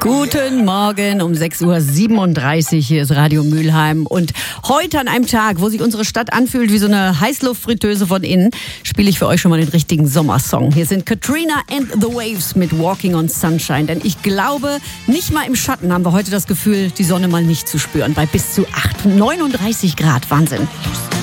Guten Morgen um 6.37 Uhr. Hier ist Radio Mülheim. Und heute an einem Tag, wo sich unsere Stadt anfühlt wie so eine Heißluftfritteuse von innen, spiele ich für euch schon mal den richtigen Sommersong. Hier sind Katrina and the Waves mit Walking on Sunshine. Denn ich glaube, nicht mal im Schatten haben wir heute das Gefühl, die Sonne mal nicht zu spüren. Bei bis zu 39 Grad. Wahnsinn.